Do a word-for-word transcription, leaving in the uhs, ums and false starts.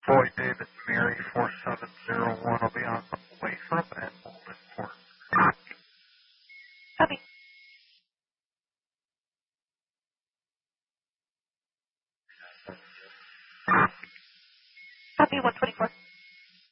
Boy David Mary four seven zero one will be on the way from and Molden Port. Copy. Copy one twenty-four.